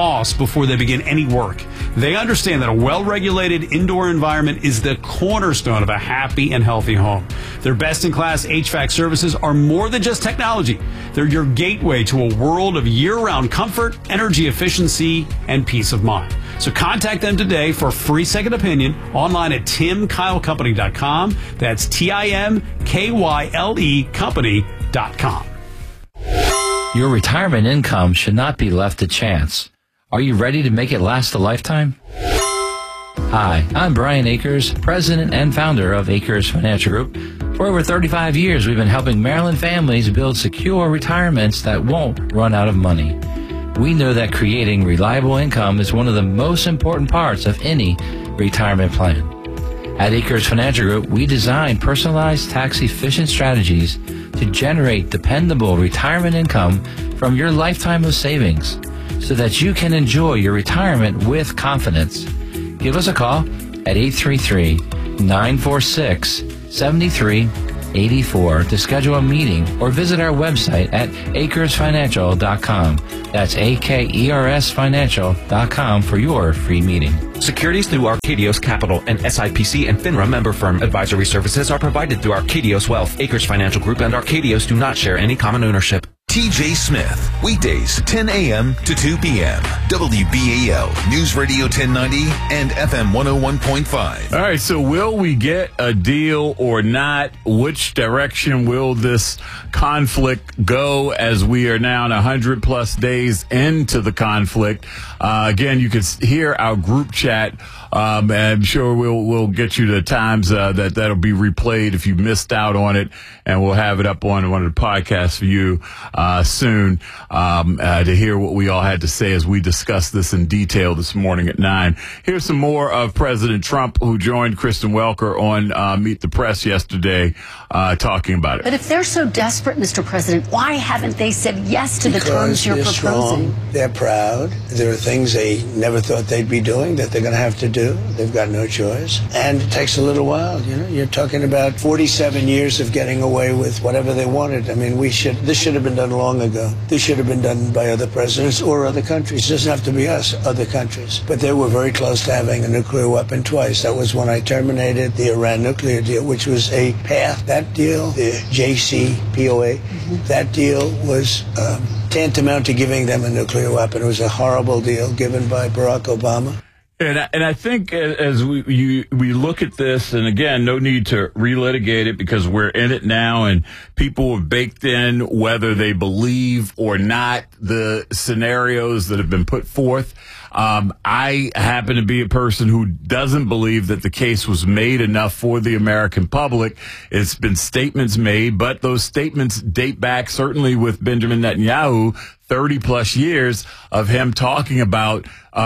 Speaker 12: exhaust before they begin any work. They understand that a well-regulated indoor environment is the cornerstone of a happy and healthy home. Their best-in-class HVAC services are more than just technology. They're your gateway to a world of year-round comfort, energy efficiency, and peace of mind. So contact them today for a free second opinion online at timkylecompany.com. That's TIMKYLE company.com.
Speaker 9: Your retirement income should not be left to chance. Are you ready to make it last a lifetime? Hi, I'm Brian Akers, president and founder of Akers Financial Group. For over 35 years, we've been helping Maryland families build secure retirements that won't run out of money. We know that creating reliable income is one of the most important parts of any retirement plan. At Akers Financial Group, we design personalized tax-efficient strategies to generate dependable retirement income from your lifetime of savings so that you can enjoy your retirement with confidence. Give us a call at 833-946-7384 to schedule a meeting or visit our website at akersfinancial.com. That's AKERSfinancial.com for your free meeting.
Speaker 23: Securities through Arcadios Capital and SIPC and FINRA member firm. Advisory services are provided through Arcadios Wealth. Akers Financial Group and Arcadios do not share any common ownership.
Speaker 3: TJ Smith, weekdays 10 a.m. to 2 p.m. WBAL News Radio 1090 and FM 101.5.
Speaker 2: All right, so will we get a deal or not? Which direction will this conflict go as we are now 100 plus days into the conflict? Again, you can hear our group chat. And I'm sure we'll get you the times that'll be replayed if you missed out on it, and we'll have it up on one of the podcasts for you soon to hear what we all had to say as we discussed this in detail this morning at 9. Here's some more of President Trump, who joined Kristen Welker on Meet the Press yesterday, talking about it.
Speaker 1: But if they're so desperate, Mr. President, why haven't they said yes to the terms you're proposing?
Speaker 6: Strong, they're proud. There are things they never thought they'd be doing that they're going to have to do. They've got no choice. And it takes a little while. You know, you're talking about 47 years of getting away with whatever they wanted. I mean, this should have been done long ago. This should have been done by other presidents or other countries. It doesn't have to be us, other countries. But they were very close to having a nuclear weapon twice. That was when I terminated the Iran nuclear deal, which was a path. That deal, the JCPOA, that deal was tantamount to giving them a nuclear weapon. It was a horrible deal given by Barack Obama.
Speaker 2: And I think as we look at this, and again, no need to relitigate it because we're in it now, and people have baked in whether they believe or not the scenarios that have been put forth. I happen to be a person who doesn't believe that the case was made enough for the American public. It's been statements made, but those statements date back certainly with Benjamin Netanyahu, 30 plus years of him talking about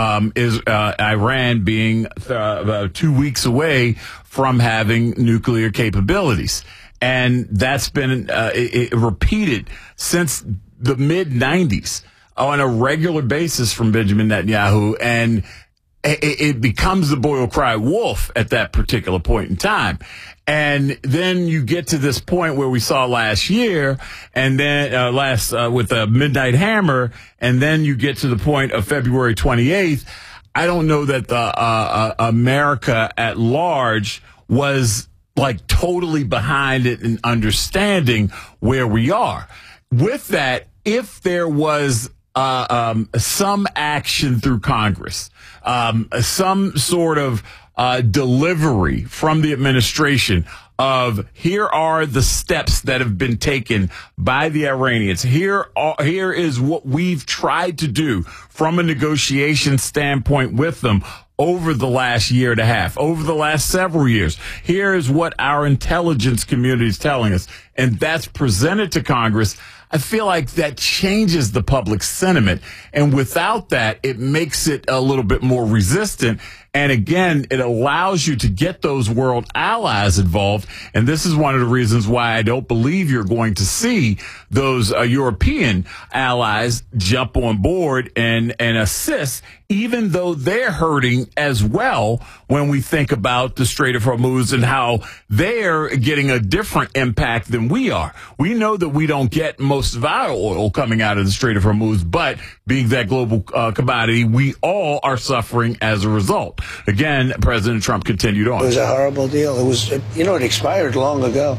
Speaker 2: Iran being 2 weeks away from having nuclear capabilities. And that's been repeated since the mid-90s on a regular basis from Benjamin Netanyahu. And it becomes the boy will cry wolf at that particular point in time. And then you get to this point where we saw last year, and then with the Midnight Hammer, and then you get to the point of February 28th. I don't know that the America at large was like totally behind it and understanding where we are. With that, if there was some action through Congress, some sort of delivery from the administration of here are the steps that have been taken by the Iranians. Here is what we've tried to do from a negotiation standpoint with them over the last year and a half, over the last several years. Here is what our intelligence community is telling us, and that's presented to Congress. I feel like that changes the public sentiment, and without that, it makes it a little bit more resistant. And again, it allows you to get those world allies involved. And this is one of the reasons why I don't believe you're going to see those European allies jump on board and assist, even though they're hurting as well when we think about the Strait of Hormuz and how they're getting a different impact than we are. We know that we don't get most of our oil coming out of the Strait of Hormuz, but being that global commodity, we all are suffering as a result. Again, President Trump continued on.
Speaker 6: It was a horrible deal. It was, it expired long ago.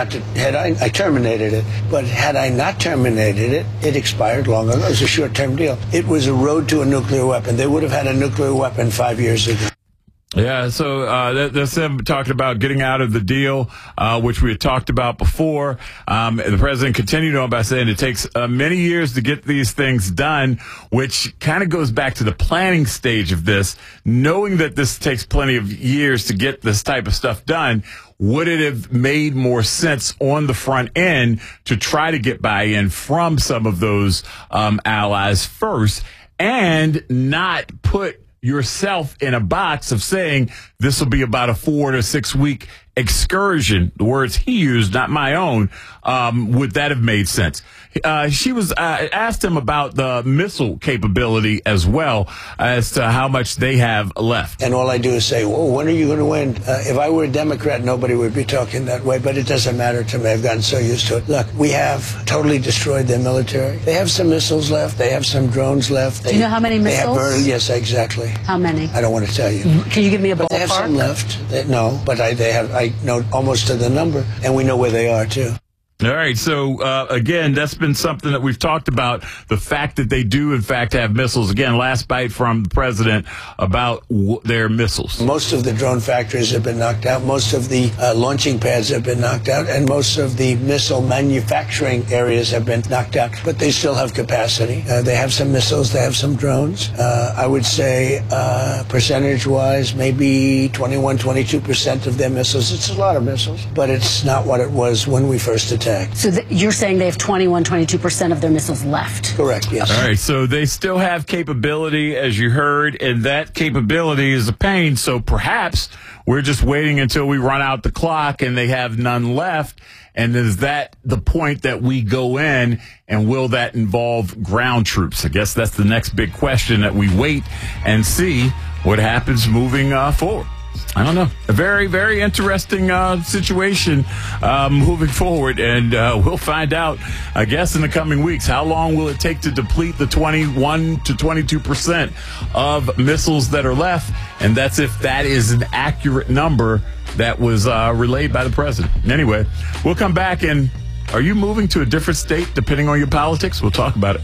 Speaker 6: I terminated it, but had I not terminated it, it expired long ago. It was a short-term deal. It was a road to a nuclear weapon. They would have had a nuclear weapon 5 years ago.
Speaker 2: Yeah, so that's them talking about getting out of the deal, which we had talked about before. The president continued on by saying it takes many years to get these things done, which kind of goes back to the planning stage of this. Knowing that this takes plenty of years to get this type of stuff done, would it have made more sense on the front end to try to get buy-in from some of those allies first and not put yourself in a box of saying this will be about a 4 to 6 week excursion, the words he used, not my own, would that have made sense? She was asked him about the missile capability as well as to how much they have left.
Speaker 6: And all I do is say, whoa, when are you going to win? If I were a Democrat, nobody would be talking that way, but it doesn't matter to me. I've gotten so used to it. Look, we have totally destroyed their military. They have some missiles left. They have some drones left.
Speaker 1: Do you know how many missiles?
Speaker 6: Yes, exactly.
Speaker 1: How many?
Speaker 6: I don't want to tell you.
Speaker 1: Can you give me a ballpark?
Speaker 6: They have some left. No, but I know almost to the number, and we know where they are, too.
Speaker 2: All right. So, again, that's been something that we've talked about, the fact that they do, in fact, have missiles. Again, last bite from the president about their missiles.
Speaker 6: Most of the drone factories have been knocked out. Most of the launching pads have been knocked out. And most of the missile manufacturing areas have been knocked out. But they still have capacity. They have some missiles. They have some drones. I would say percentage-wise, maybe 21, 22% of their missiles. It's a lot of missiles. But it's not what it was when we first attacked.
Speaker 1: So you're saying they have 21, 22% of their missiles left?
Speaker 6: Correct, yes.
Speaker 2: All right, so they still have capability, as you heard, and that capability is a pain. So perhaps we're just waiting until we run out the clock and they have none left. And is that the point that we go in, and will that involve ground troops? I guess that's the next big question that we wait and see what happens moving forward. I don't know. A very, very interesting situation moving forward, and we'll find out, I guess, in the coming weeks. How long will it take to deplete the 21 to 22% of missiles that are left? And that's if that is an accurate number that was relayed by the president. Anyway, we'll come back, and are you moving to a different state depending on your politics? We'll talk about it.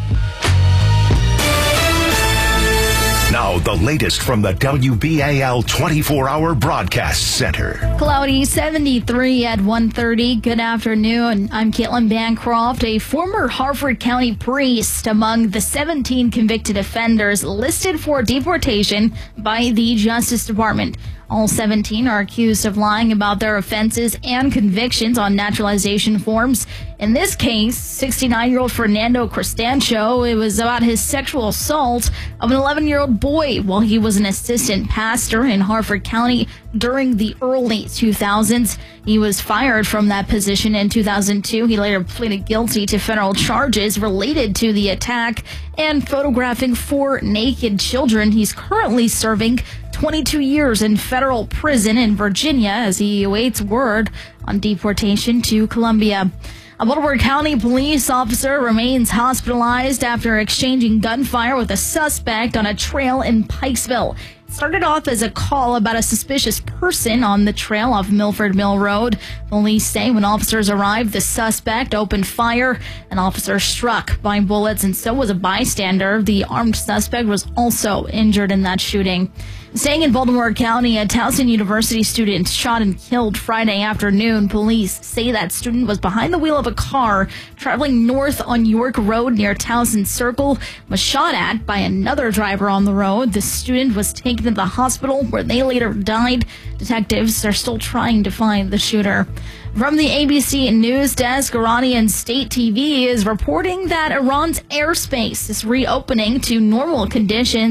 Speaker 13: Now, the latest from the WBAL 24-hour broadcast center.
Speaker 5: Cloudy 73 at 1:30. Good afternoon. I'm Caitlin Bancroft, a former Harford County priest among the 17 convicted offenders listed for deportation by the Justice Department. All 17 are accused of lying about their offenses and convictions on naturalization forms. In this case, 69-year-old Fernando Cristancho, it was about his sexual assault of an 11-year-old boy while he was an assistant pastor in Harford County during the early 2000s. He was fired from that position in 2002. He later pleaded guilty to federal charges related to the attack and photographing 4 naked children. He's currently serving 22 years in federal prison in Virginia as he awaits word on deportation to Colombia. A Baltimore County police officer remains hospitalized after exchanging gunfire with a suspect on a trail in Pikesville. It started off as a call about a suspicious person on the trail off Milford Mill Road. Police say when officers arrived, the suspect opened fire. An officer struck by bullets, and so was a bystander. The armed suspect was also injured in that shooting. Staying in Baltimore County, a Towson University student shot and killed Friday afternoon. Police say that student was behind the wheel of a car traveling north on York Road near Towson Circle, was shot at by another driver on the road. The student was taken to the hospital where they later died. Detectives are still trying to find the shooter. From the ABC News Desk, Iranian state TV is reporting that Iran's airspace is reopening to normal conditions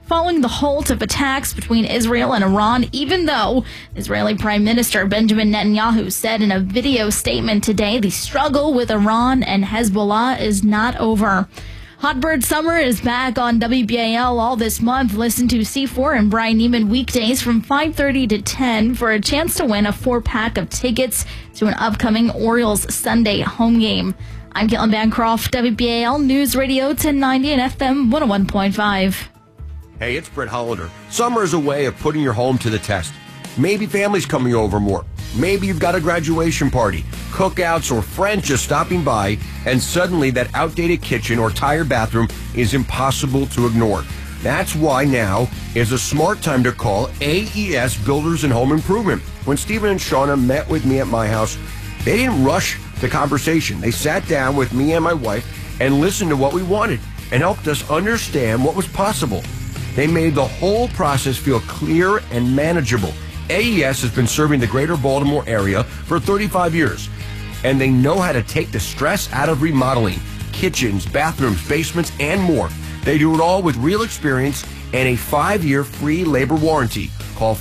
Speaker 5: following the halt of attacks between Israel and Iran, even though Israeli Prime Minister Benjamin Netanyahu said in a video statement today the struggle with Iran and Hezbollah is not over. Hotbird Summer is back on WBAL all this month. Listen to C4 and Brian Neiman weekdays from 5:30 to 10 for a chance to win a 4-pack of tickets to an upcoming Orioles Sunday home game. I'm Caitlin Bancroft, WBAL News Radio 1090 and FM 101.5.
Speaker 7: Hey, it's Brett Hollander. Summer is a way of putting your home to the test. Maybe family's coming over more. Maybe you've got a graduation party, cookouts, or friends just stopping by, and suddenly that outdated kitchen or tired bathroom is impossible to ignore. That's why now is a smart time to call AES Builders and Home Improvement. When Stephen and Shauna met with me at my house, they didn't rush the conversation. They sat down with me and my wife and listened to what we wanted and helped us understand what was possible. They made the whole process feel clear and manageable. AES has been serving the greater Baltimore area for 35 years, and they know how to take the stress out of remodeling, kitchens, bathrooms, basements, and more. They do it all with real experience and a 5-year free labor warranty. Call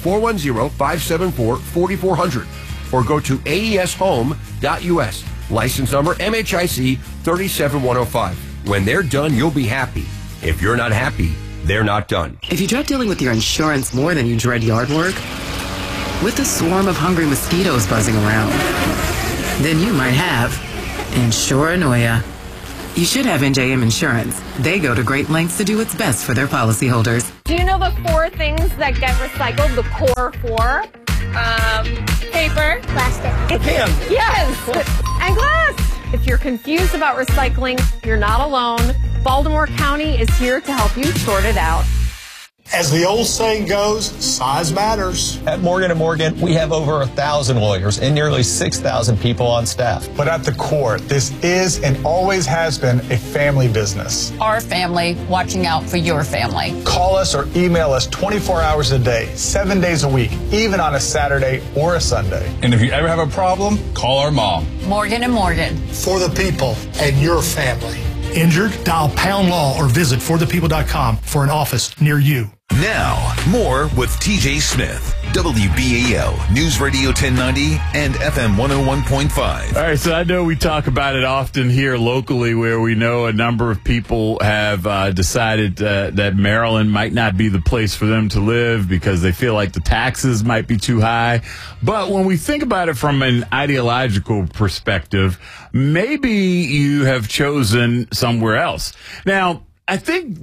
Speaker 7: 410-574-4400 or go to aeshome.us. License number MHIC 37105. When they're done, you'll be happy. If you're not happy, they're not done.
Speaker 14: If you dread dealing with your insurance more than you dread yard work, with a swarm of hungry mosquitoes buzzing around, then you might have Insuranoia. You should have NJM Insurance. They go to great lengths to do what's best for their policyholders.
Speaker 17: Do you know the 4 things that get recycled? The core 4? Paper. Plastic. Pen. Yes. And glass. If you're confused about recycling, you're not alone. Baltimore County is here to help you sort it out.
Speaker 18: As the old saying goes, size matters.
Speaker 19: At Morgan & Morgan, we have over 1,000 lawyers and nearly 6,000 people on staff.
Speaker 18: But at the core, this is and always has been a family business.
Speaker 20: Our family watching out for your family.
Speaker 18: Call us or email us 24 hours a day, 7 days a week, even on a Saturday or a Sunday.
Speaker 19: And if you ever have a problem, call our mom.
Speaker 20: Morgan & Morgan.
Speaker 18: For the people and your family. Injured? Dial Pound Law or visit forthepeople.com for an office near you.
Speaker 3: Now, more with TJ Smith, WBAL News Radio 1090 and FM 101.5.
Speaker 2: All right, so I know we talk about it often here locally where we know a number of people have decided that Maryland might not be the place for them to live because they feel like the taxes might be too high. But when we think about it from an ideological perspective, maybe you have chosen somewhere else. Now, I think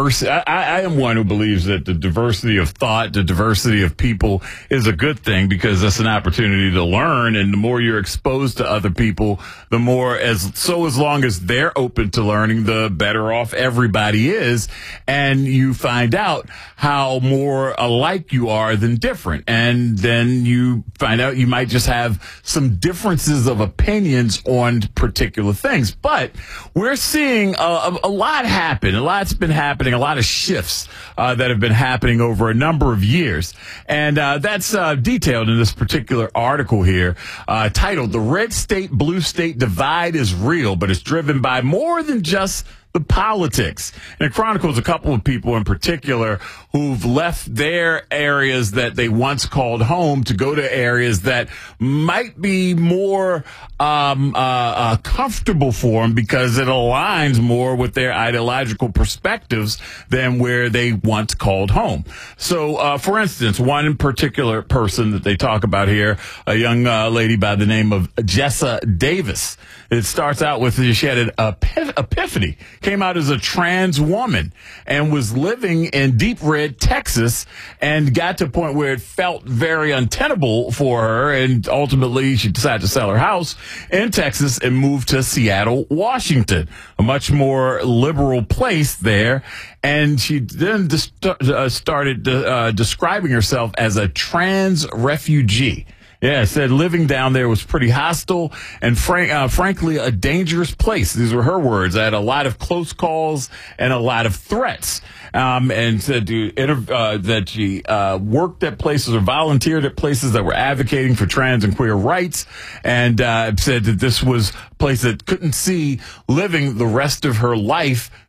Speaker 2: I am one who believes that the diversity of thought, the diversity of people is a good thing because that's an opportunity to learn. And the more you're exposed to other people, the more as long as they're open to learning, the better off everybody is. And you find out how more alike you are than different. And then you find out you might just have some differences of opinions on particular things. But we're seeing a lot happen. A lot's been happening, a lot of shifts that have been happening over a number of years. And that's detailed in this particular article here titled "The Red State, Blue State Divide is Real, but it's driven by more than just the politics." And it chronicles a couple of people in particular who've left their areas that they once called home to go to areas that might be more comfortable for them because it aligns more with their ideological perspectives than where they once called home. So, for instance, one particular person that they talk about here, a young lady by the name of Jessa Davis. It starts out with she had an epiphany, came out as a trans woman and was living in Deep Red, Texas, and got to a point where it felt very untenable for her, and ultimately she decided to sell her house in Texas and moved to Seattle, Washington, a much more liberal place there. And she then started describing herself as a trans refugee. Yeah, said living down there was pretty hostile and frankly a dangerous place. These were her words. I had a lot of close calls and a lot of threats. And said that she worked at places or volunteered at places that were advocating for trans and queer rights, and said that this was a place that couldn't see living the rest of her life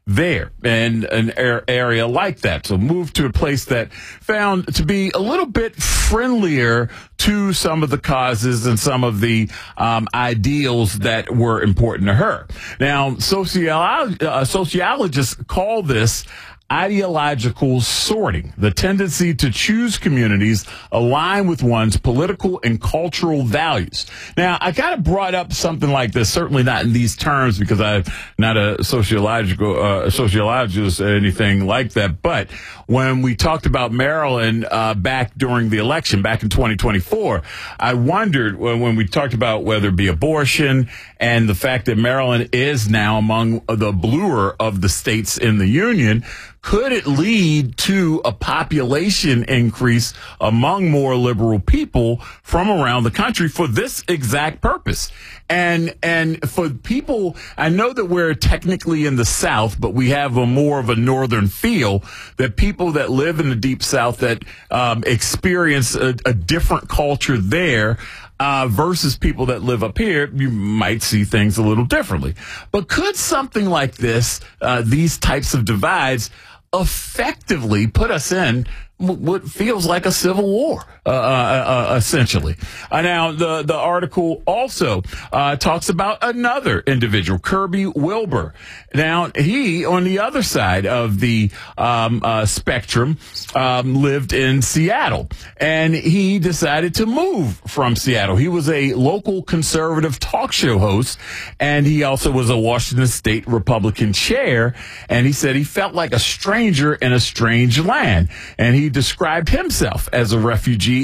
Speaker 2: there in an area like that. So moved to a place that found to be a little bit friendlier to some of the causes and some of the ideals that were important to her. Now, sociologists call this ideological sorting, the tendency to choose communities aligned with one's political and cultural values. Now, I kind of brought up something like this, certainly not in these terms because I'm not a sociologist or anything like that, but when we talked about Maryland back during the election, back in 2024, I wondered when we talked about whether it be abortion and the fact that Maryland is now among the bluer of the states in the union, could it lead to a population increase among more liberal people from around the country for this exact purpose? And for people, I know that we're technically in the South, but we have more of a northern feel, that people that live in the deep South that experience a different culture there versus people that live up here, you might see things a little differently. But could something like this, these types of divides, effectively put us in what feels like a civil war, essentially? Now, the article also talks about another individual, Kirby Wilbur. Now, he, on the other side of the spectrum, lived in Seattle, and he decided to move from Seattle. He was a local conservative talk show host, and he also was a Washington State Republican chair, and he said he felt like a stranger in a strange land, and he described himself as a refugee